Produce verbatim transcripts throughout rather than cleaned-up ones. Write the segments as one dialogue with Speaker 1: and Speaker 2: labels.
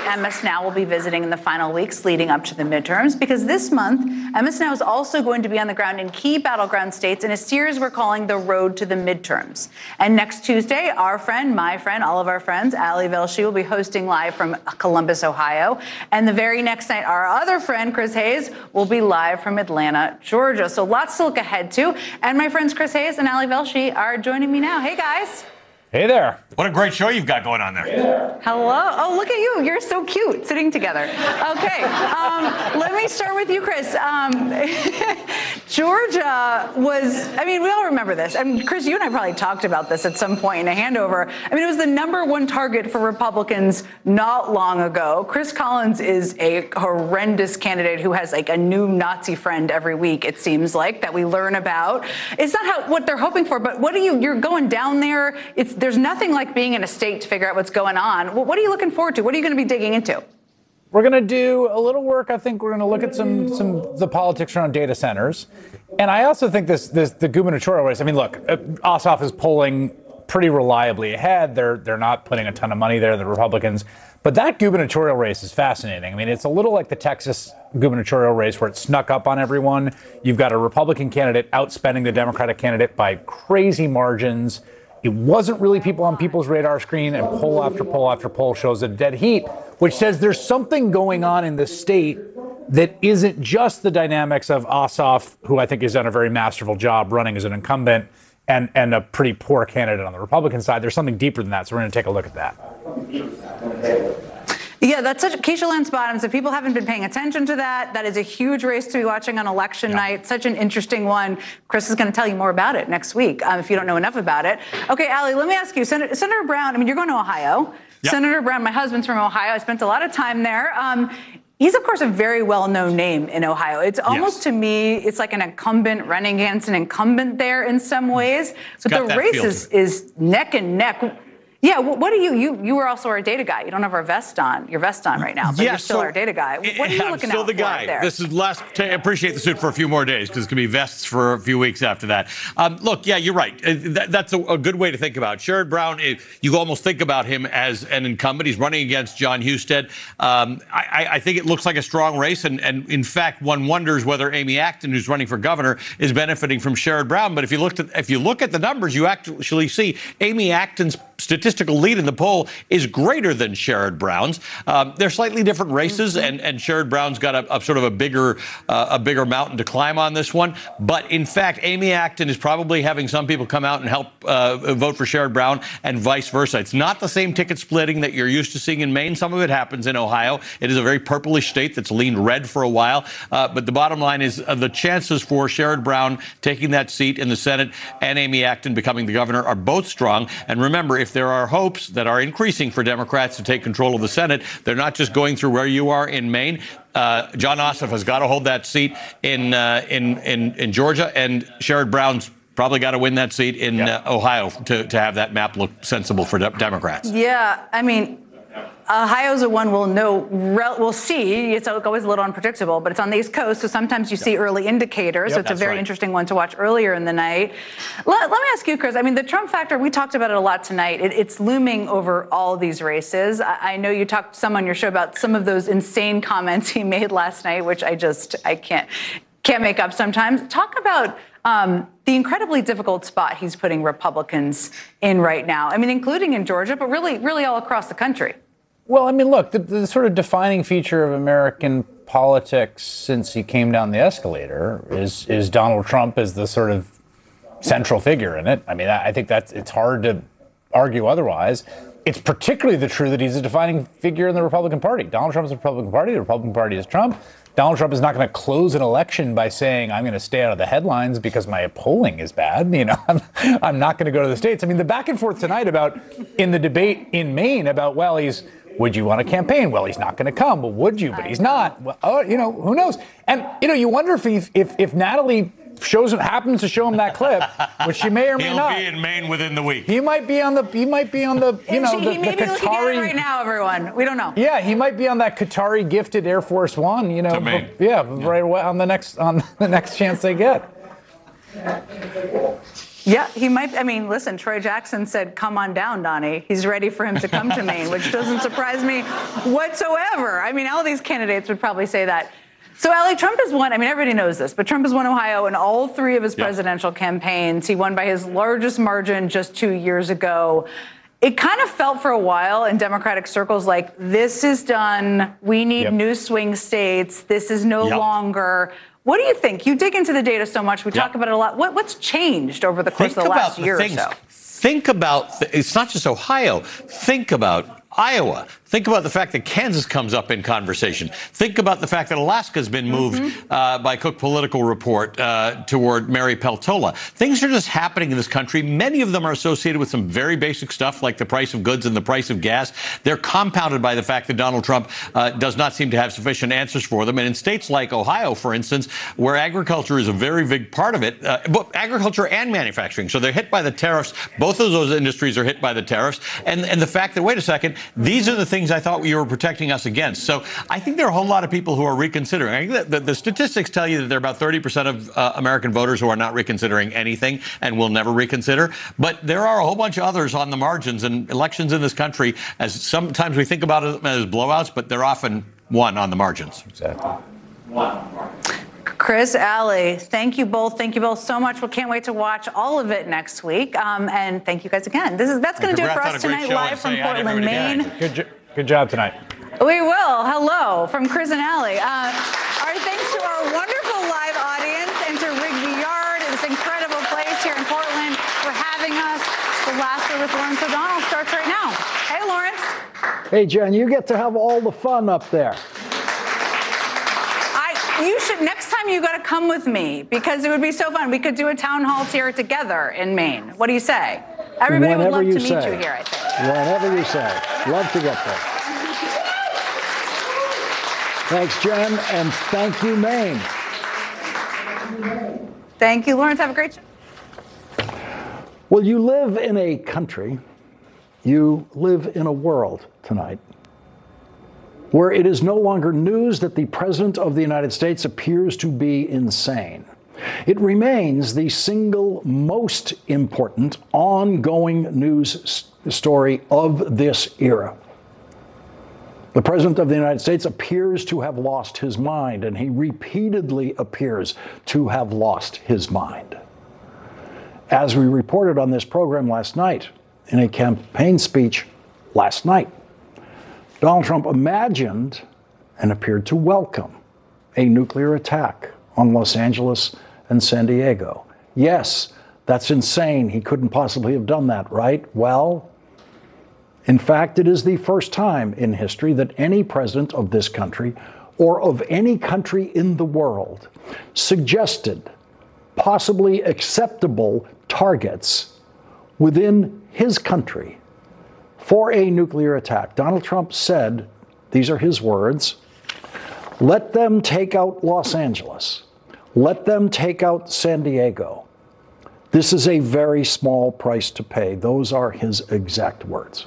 Speaker 1: M S Now will be visiting in the final weeks leading up to the midterms, because this month, M S Now is also going to be on the ground in key battleground states in a series we're calling The Road to the Midterms. And next Tuesday, our friend, my friend, all of our friends, Ali Velshi will be hosting live from Columbus, Ohio. And the very next night, our other friend, Chris Hayes, will be live from Atlanta, Georgia. So lots to look ahead to. And my friends Chris Hayes and Ali Velshi are joining me now. Hey, guys.
Speaker 2: Hey there.
Speaker 3: What a great show you've got going on there.
Speaker 1: Hey there. Hello. Oh, look at you. You're so cute sitting together. Okay. Um, let me start with you, Chris. Um, Georgia was, I mean, we all remember this. And Chris, you and I probably talked about this at some point in a handover. I mean, it was the number one target for Republicans not long ago. Chris Collins is a horrendous candidate who has like a new Nazi friend every week, it seems like, that we learn about. It's not how, what they're hoping for, but what are you, you're going down there. It's There's nothing like being in a state to figure out what's going on. What are you looking forward to? What are you going to be digging into?
Speaker 2: We're going to do a little work. I think we're going to look at some some the politics around data centers. And I also think this this the gubernatorial race. I mean, look, Ossoff is polling pretty reliably ahead. They're they're not putting a ton of money there, the Republicans. But that gubernatorial race is fascinating. I mean, it's a little like the Texas gubernatorial race where it snuck up on everyone. You've got a Republican candidate outspending the Democratic candidate by crazy margins. It wasn't really people on people's radar screen, and poll after poll after poll shows a dead heat, which says there's something going on in the state that isn't just the dynamics of Ossoff, who I think has done a very masterful job running as an incumbent, and, and a pretty poor candidate on the Republican side. There's something deeper than that, so we're going to take a look at that.
Speaker 1: Yeah, that's such Keisha Lance Bottoms. If people haven't been paying attention to that, that is a huge race to be watching on election yeah. night. Such an interesting one. Chris is going to tell you more about it next week um, if you don't know enough about it. Okay, Ali, let me ask you, Senator, Senator Brown, I mean, you're going to Ohio. Yep. Senator Brown, my husband's from Ohio. I spent a lot of time there. Um, He's, of course, a very well-known name in Ohio. It's almost, yes. to me, it's like an incumbent running against an incumbent there in some ways. So the race is, is neck and neck. Yeah, what do you, you, you were also our data guy. You don't have our vest on, your vest on right now, but yeah, you're still so our data guy. What are you
Speaker 3: I'm
Speaker 1: looking
Speaker 3: still
Speaker 1: out
Speaker 3: the
Speaker 1: for
Speaker 3: guy.
Speaker 1: there?
Speaker 3: This is last, t- appreciate the suit for a few more days because it's going to be vests for a few weeks after that. Um, look, yeah, you're right. Uh, that, that's a, a good way to think about it. Sherrod Brown, it, you almost think about him as an incumbent. He's running against Jon Husted. Um, I, I think it looks like a strong race, and, and in fact, one wonders whether Amy Acton, who's running for governor, is benefiting from Sherrod Brown. But if you looked at, if you look at the numbers, you actually see Amy Acton's statistical lead in the poll is greater than Sherrod Brown's. Um, they're slightly different races, mm-hmm. and, and Sherrod Brown's got a, a sort of a bigger uh, a bigger mountain to climb on this one. But in fact, Amy Acton is probably having some people come out and help uh, vote for Sherrod Brown and vice versa. It's not the same ticket splitting that you're used to seeing in Maine. Some of it happens in Ohio. It is a very purplish state that's leaned red for a while. Uh, but the bottom line is uh, the chances for Sherrod Brown taking that seat in the Senate and Amy Acton becoming the governor are both strong. And remember, if there are hopes that are increasing for Democrats to take control of the Senate, they're not just going through where you are in Maine. Uh, Jon Ossoff has got to hold that seat in uh, in, in in Georgia, and Sherrod Brown's probably got to win that seat in yeah. uh, Ohio to, to have that map look sensible for de- Democrats.
Speaker 1: Yeah, I mean, Ohio's the one we'll know, we'll see. It's always a little unpredictable, but it's on the East Coast, so sometimes you yep. see early indicators. Yep, so it's a very right. interesting one to watch earlier in the night. Let, let me ask you, Chris, I mean, the Trump factor, we talked about it a lot tonight. It, it's looming over all these races. I, I know you talked to some on your show about some of those insane comments he made last night, which I just, I can't, can't make up sometimes. Talk about um, the incredibly difficult spot he's putting Republicans in right now. I mean, including in Georgia, but really, really all across the country.
Speaker 2: Well, I mean, look, the, the sort of defining feature of American politics since he came down the escalator is is Donald Trump as the sort of central figure in it. I mean, I think that's it's hard to argue otherwise. It's particularly the true that he's a defining figure in the Republican Party. Donald Trump is the Republican Party. The Republican Party is Trump. Donald Trump is not going to close an election by saying, I'm going to stay out of the headlines because my polling is bad. You know, I'm, I'm not going to go to the states. I mean, the back and forth tonight about in the debate in Maine about, well, he's would you want to campaign? Well, he's not going to come. Well, would you? But he's not. Well, oh, you know, who knows? And, you know, you wonder if he, if, if Natalie shows him, happens to show him that clip, which she may or may
Speaker 3: He'll
Speaker 2: not.
Speaker 3: He'll be in Maine within the week.
Speaker 2: He might be on the, he might be on the, you know,
Speaker 1: he,
Speaker 2: the,
Speaker 1: he may
Speaker 2: the
Speaker 1: be
Speaker 2: Qatari.
Speaker 1: Looking at it right now, everyone. We don't know.
Speaker 2: Yeah, he might be on that Qatari gifted Air Force One, you know.
Speaker 3: To Maine.
Speaker 2: Yeah, yeah, right away on the next, on the next chance they get.
Speaker 1: Yeah, he might. I mean, listen, Troy Jackson said, come on down, Donnie. He's ready for him to come to Maine, which doesn't surprise me whatsoever. I mean, all these candidates would probably say that. So, Allie, Trump has won. I mean, everybody knows this, but Trump has won Ohio in all three of his yep. presidential campaigns. He won by his largest margin just two years ago. It kind of felt for a while in Democratic circles like this is done. We need yep. new swing states. This is no yep. longer. What do you think? You dig into the data so much. We yep. talk about it a lot. What, what's changed over the course
Speaker 3: Think
Speaker 1: of the last
Speaker 3: the
Speaker 1: year
Speaker 3: things.
Speaker 1: or so?
Speaker 3: Think about, the, it's not just Ohio. Think about Iowa. Think about the fact that Kansas comes up in conversation. Think about the fact that Alaska has been moved mm-hmm. uh, by Cook Political Report uh, toward Mary Peltola. Things are just happening in this country. Many of them are associated with some very basic stuff like the price of goods and the price of gas. They're compounded by the fact that Donald Trump uh, does not seem to have sufficient answers for them. And in states like Ohio, for instance, where agriculture is a very big part of it, uh, but agriculture and manufacturing. So they're hit by the tariffs. Both of those industries are hit by the tariffs. And, and the fact that, wait a second, these are the things I thought you were protecting us against. So I think there are a whole lot of people who are reconsidering. I think the, the statistics tell you that there are about thirty percent of uh, American voters who are not reconsidering anything and will never reconsider. But there are a whole bunch of others on the margins, and elections in this country, as sometimes we think about it as blowouts, but they're often won on the margins.
Speaker 2: Exactly.
Speaker 1: One. Chris, Allie, thank you both. Thank you both so much. We can't wait to watch all of it next week. Um, and thank you guys again. This is that's going to do it for us tonight, live from Portland, Maine.
Speaker 2: Good, jo- good job tonight.
Speaker 1: We will. Hello from Chris and Allie. Uh, our thanks to our wonderful live audience and to Rigby Yard, this incredible place here in Portland, for having us. The Last Word with Lawrence O'Donnell starts right now. Hey, Lawrence.
Speaker 4: Hey, Jen, you get to have all the fun up there.
Speaker 1: You should, next time you got to come with me because it would be so fun. We could do a town hall here together in Maine. What do you say? Everybody
Speaker 4: Whenever
Speaker 1: would love to
Speaker 4: say.
Speaker 1: meet you here, I think.
Speaker 4: Whenever you say. Love to get there. Thanks, Jen, and thank you, Maine.
Speaker 1: Thank you, Lawrence. Have a great show.
Speaker 4: Well, you live in a country, you live in a world tonight where it is no longer news that the President of the United States appears to be insane. It remains the single most important ongoing news story of this era. The President of the United States appears to have lost his mind, and he repeatedly appears to have lost his mind. As we reported on this program last night, in a campaign speech last night, Donald Trump imagined and appeared to welcome a nuclear attack on Los Angeles and San Diego. Yes, that's insane. He couldn't possibly have done that, right? Well, in fact, it is the first time in history that any president of this country or of any country in the world suggested possibly acceptable targets within his country for a nuclear attack. Donald Trump said, these are his words, let them take out Los Angeles. Let them take out San Diego. This is a very small price to pay. Those are his exact words.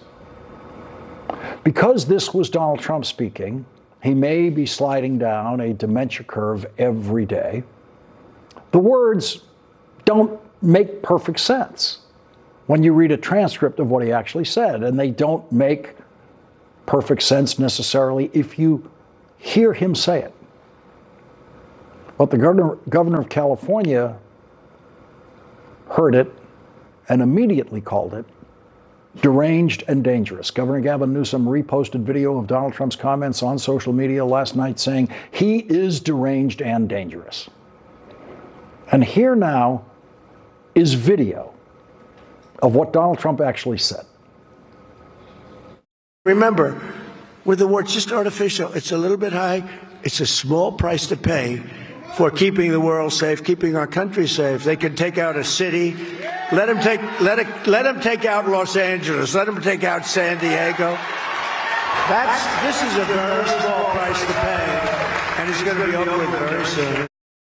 Speaker 4: Because this was Donald Trump speaking, he may be sliding down a dementia curve every day. The words don't make perfect sense when you read a transcript of what he actually said, and they don't make perfect sense necessarily if you hear him say it. But the governor, governor of California heard it and immediately called it deranged and dangerous. Governor Gavin Newsom reposted video of Donald Trump's comments on social media last night saying he is deranged and dangerous. And here now is video of what Donald Trump actually said.
Speaker 5: Remember, with the war, it's just artificial. It's a little bit high. It's a small price to pay for keeping the world safe, keeping our country safe. They can take out a city. Let them take, let it, let them take out Los Angeles. Let them take out San Diego. That's, this is a very small price to pay, and it's going to be over with very soon.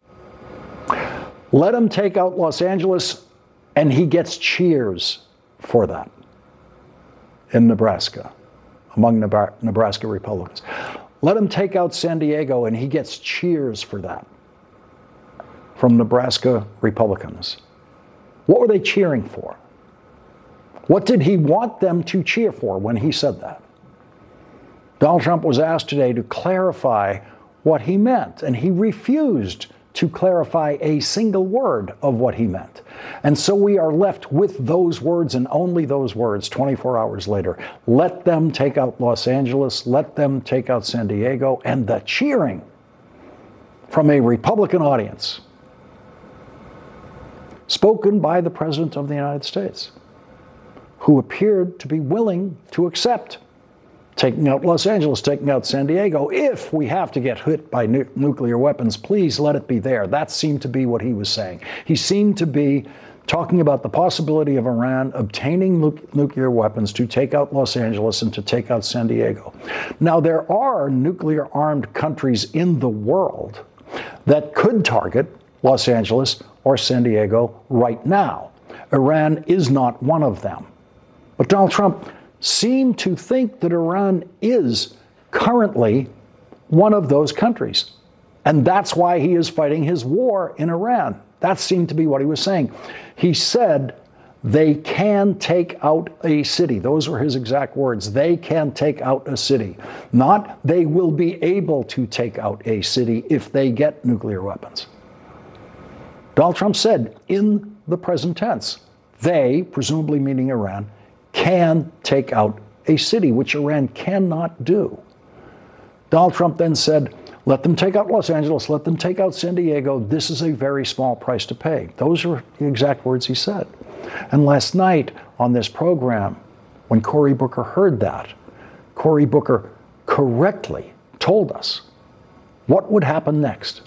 Speaker 4: Let him take out Los Angeles, and he gets cheers for that in Nebraska, among Nebraska Republicans. Let him take out San Diego, and he gets cheers for that from Nebraska Republicans. What were they cheering for? What did he want them to cheer for when he said that? Donald Trump was asked today to clarify what he meant, and he refused to clarify a single word of what he meant. And so we are left with those words and only those words twenty-four hours later. Let them take out Los Angeles, let them take out San Diego, and the cheering from a Republican audience, spoken by the President of the United States, who appeared to be willing to accept taking out Los Angeles, taking out San Diego. If we have to get hit by nu- nuclear weapons, please let it be there. That seemed to be what he was saying. He seemed to be talking about the possibility of Iran obtaining nu- nuclear weapons to take out Los Angeles and to take out San Diego. Now, there are nuclear-armed countries in the world that could target Los Angeles or San Diego right now. Iran is not one of them. But Donald Trump seem to think that Iran is currently one of those countries. And that's why he is fighting his war in Iran. That seemed to be what he was saying. He said they can take out a city. Those were his exact words. They can take out a city. Not they will be able to take out a city if they get nuclear weapons. Donald Trump said in the present tense, they, presumably meaning Iran, can take out a city, which Iran cannot do. Donald Trump then said, let them take out Los Angeles, let them take out San Diego. This is a very small price to pay. Those are the exact words he said. And last night on this program, when Cory Booker heard that, Cory Booker correctly told us what would happen next.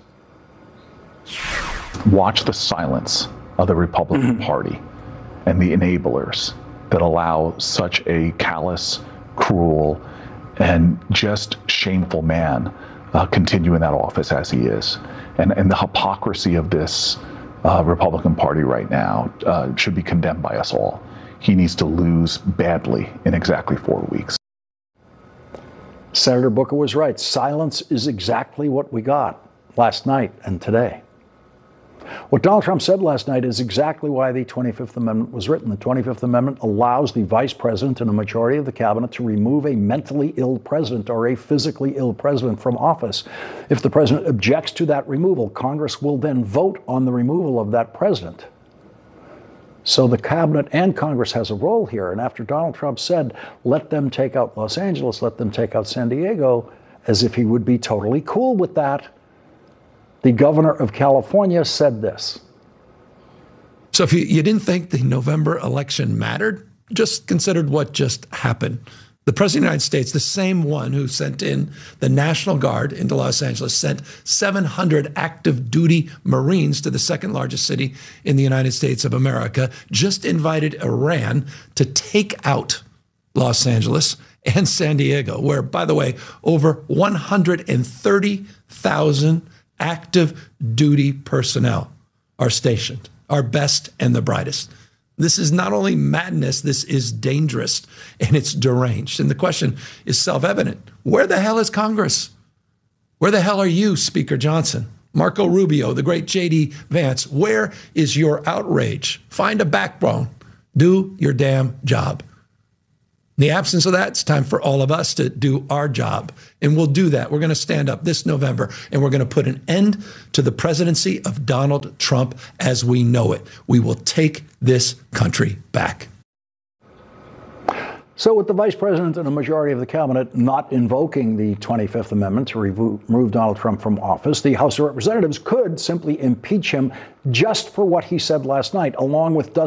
Speaker 6: Watch the silence of the Republican Party and the enablers that allow such a callous, cruel, and just shameful man uh, continue in that office as he is. And, and the hypocrisy of this uh, Republican Party right now uh, should be condemned by us all. He needs to lose badly in exactly four weeks.
Speaker 4: Senator Booker was right. Silence is exactly what we got last night and today. What Donald Trump said last night is exactly why the twenty-fifth Amendment was written. The twenty-fifth Amendment allows the vice president and a majority of the cabinet to remove a mentally ill president or a physically ill president from office. If the president objects to that removal, Congress will then vote on the removal of that president. So the cabinet and Congress has a role here. And after Donald Trump said, let them take out Los Angeles, let them take out San Diego, as if he would be totally cool with that, the governor of California said this.
Speaker 7: So if you, you didn't think the November election mattered, just considered what just happened. The President of the United States, the same one who sent in the National Guard into Los Angeles, sent seven hundred active duty Marines to the second largest city in the United States of America, just invited Iran to take out Los Angeles and San Diego, where, by the way, over one hundred thirty thousand active duty personnel are stationed, our best and the brightest. This is not only madness, this is dangerous and it's deranged. And the question is self-evident. Where the hell is Congress? Where the hell are you, Speaker Johnson? Marco Rubio, the great J D Vance, where is your outrage? Find a backbone. Do your damn job. In the absence of that, it's time for all of us to do our job. And we'll do that. We're going to stand up this November and we're going to put an end to the presidency of Donald Trump as we know it. We will take this country back.
Speaker 4: So with the vice president and a majority of the cabinet not invoking the twenty-fifth Amendment to remove Donald Trump from office, the House of Representatives could simply impeach him just for what he said last night, along with dozens